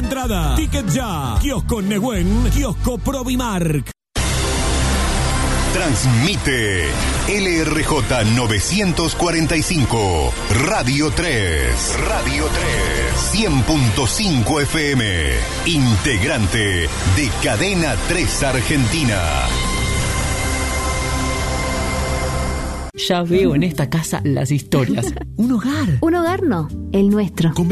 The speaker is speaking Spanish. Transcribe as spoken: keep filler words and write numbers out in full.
entrada. Ticket Ya. Kiosco Nehuen. Kiosco Provimark. Transmite L R J novecientos cuarenta y cinco, Radio tres. Radio tres. cien punto cinco F M. Integrante de Cadena tres Argentina. Ya veo en esta casa las historias. Un hogar. Un hogar no, el nuestro.